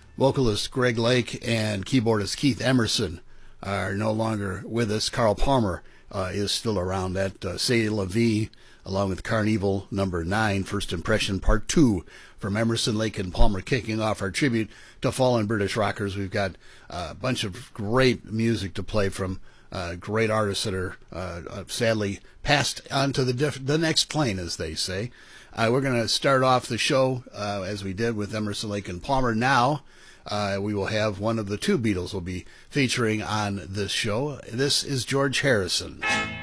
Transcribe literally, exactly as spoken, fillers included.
Vocalist Greg Lake and keyboardist Keith Emerson are no longer with us. Carl Palmer uh, is still around. At uh, C'est La Vie, along with Carnival number nine, First Impression Part two, from Emerson, Lake, and Palmer, kicking off our tribute to fallen British rockers. We've got uh, a bunch of great music to play from uh, great artists that are uh, sadly passed on to the, diff- the next plane, as they say. Uh, we're going to start off the show, uh, as we did with Emerson, Lake, and Palmer. Now, uh, we will have one of the two Beatles will be featuring on this show. This is George Harrison.